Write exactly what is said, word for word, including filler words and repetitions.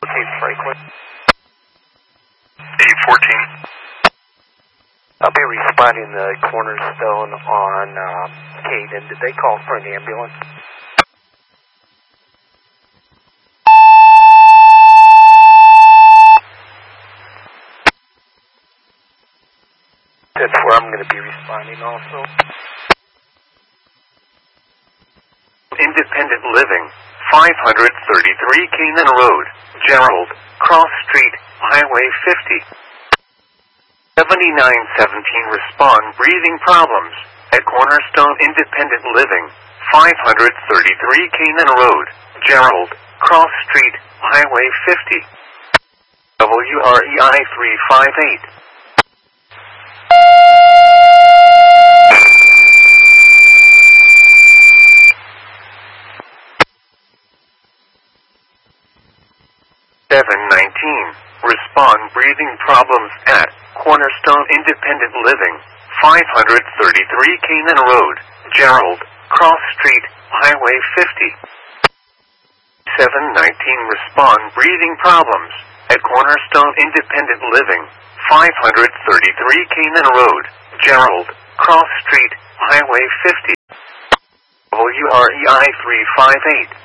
Okay, Franklin. eight fourteen. I'll be responding to Cornerstone on um, Caden. Did they call for an ambulance? That's where I'm going to be responding also. Independent Living, five thirty-three Canaan Road, Gerald, Cross Street, Highway fifty. seventy-nine seventeen respond breathing problems at Cornerstone Independent Living, five thirty-three Canaan Road, Gerald, Cross Street, Highway fifty. W R E I three five eight. seven nineteen. Respond breathing problems at Cornerstone Independent Living, five thirty-three Canaan Road, Gerald, Cross Street, Highway fifty. seven nineteen. Respond breathing problems at Cornerstone Independent Living, five thirty-three Canaan Road, Gerald, Cross Street, Highway fifty. W R E I three five eight.